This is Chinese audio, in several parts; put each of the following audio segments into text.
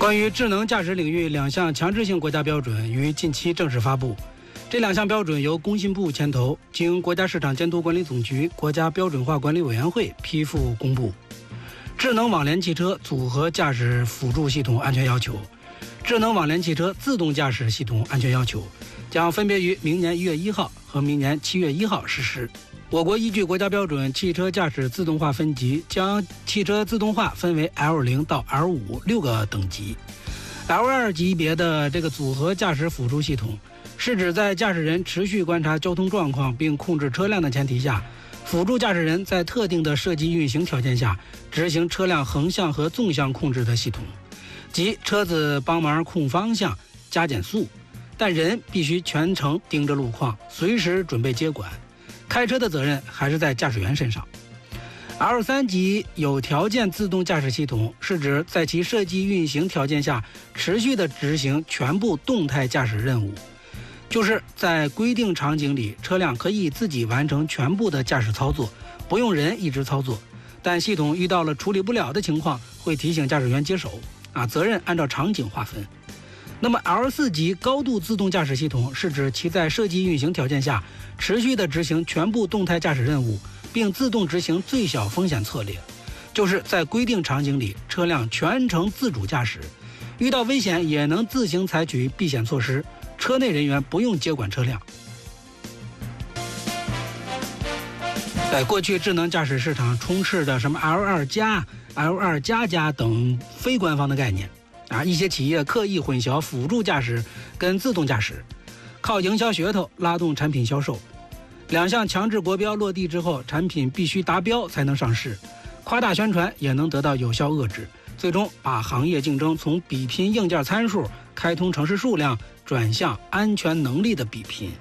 关于智能驾驶领域2项强制性国家标准于近期正式发布。这2项标准由工信部牵头，经国家市场监督管理总局、国家标准化管理委员会批复公布。智能网联汽车组合驾驶辅助系统安全要求、智能网联汽车自动驾驶系统安全要求将分别于明年1月1号和明年7月1号实施。我国依据国家标准汽车驾驶自动化分级，将汽车自动化分为 L0 到 L5 6个等级。L2 级别的这个组合驾驶辅助系统，是指在驾驶人持续观察交通状况并控制车辆的前提下，辅助驾驶人在特定的设计运行条件下执行车辆横向和纵向控制的系统，即车子帮忙控方向、加减速，但人必须全程盯着路况，随时准备接管。开车的责任还是在驾驶员身上。L3 级有条件自动驾驶系统，是指在其设计运行条件下持续地执行全部动态驾驶任务，就是在规定场景里，车辆可以自己完成全部的驾驶操作，不用人一直操作，但系统遇到了处理不了的情况，会提醒驾驶员接手，责任按照场景划分。那么 L4 级高度自动驾驶系统是指其在设计运行条件下持续地执行全部动态驾驶任务，并自动执行最小风险策略，就是在规定场景里车辆全程自主驾驶，遇到危险也能自行采取避险措施，车内人员不用接管车辆。在过去智能驾驶市场充斥着什么 L2+、L2++ 等非官方的概念，一些企业刻意混淆辅助驾驶跟自动驾驶，靠营销噱头拉动产品销售。2项强制国标落地之后，产品必须达标才能上市，夸大宣传也能得到有效遏制，最终把行业竞争从比拼硬件参数、开通城市数量转向安全能力的比拼。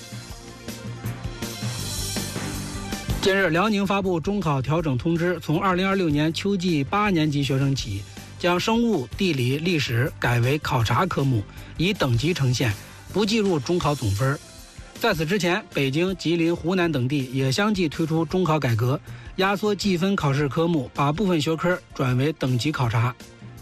近日，辽宁发布中考调整通知，从2026年秋季8年级学生起，将生物、地理、历史改为考察科目，以等级呈现，不计入中考总分。在此之前，北京、吉林、湖南等地也相继推出中考改革，压缩计分考试科目，把部分学科转为等级考察。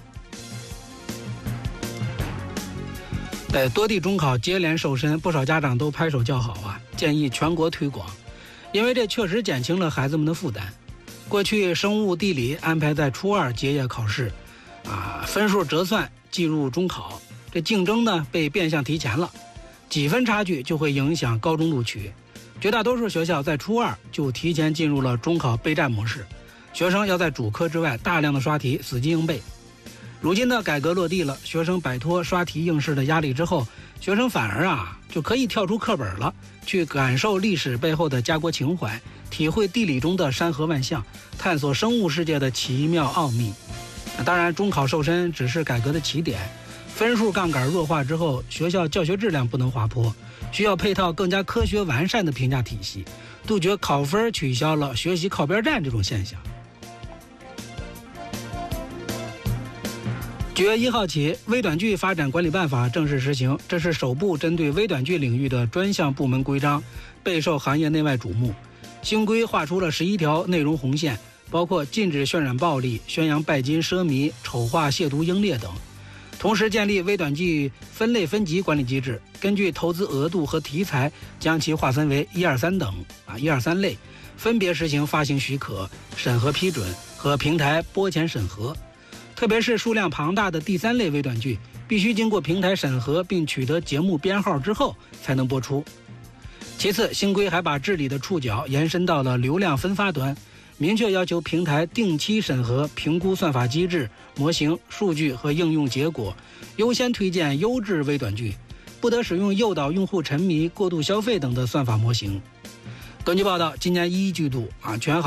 多地中考接连瘦身，不少家长都拍手叫好建议全国推广，因为这确实减轻了孩子们的负担。过去生物、地理安排在初2结业考试，分数折算计入中考，这竞争呢被变相提前了，几分差距就会影响高中录取。绝大多数学校在初2就提前进入了中考备战模式，学生要在主科之外大量的刷题，死记硬背。如今的改革落地了，学生摆脱刷题应试的压力之后，学生反而就可以跳出课本了，去感受历史背后的家国情怀，体会地理中的山河万象，探索生物世界的奇妙奥秘。当然，中考瘦身只是改革的起点，分数杠杆弱化之后，学校教学质量不能滑坡，需要配套更加科学完善的评价体系，杜绝考分取消了学习靠边站这种现象。9月1号起，微短剧发展管理办法正式实行，这是首部针对微短剧领域的专项部门规章，备受行业内外瞩目。新规划出了11条内容红线，包括禁止渲染暴力、宣扬拜金奢靡、丑化亵渎英烈等。同时建立微短剧分类分级管理机制，根据投资额度和题材将其划分为1、2、3等1、2、3类，分别实行发行许可、审核批准和平台拨钱审核。特别是数量庞大的第3类微短剧，必须经过平台审核并取得节目编号之后才能播出。其次，新规还把治理的触角延伸到了流量分发端，明确要求平台定期审核、评估算法机制、模型、数据和应用结果，优先推荐优质微短剧，不得使用诱导用户沉迷、过度消费等的算法模型。根据报道，今年1季度全行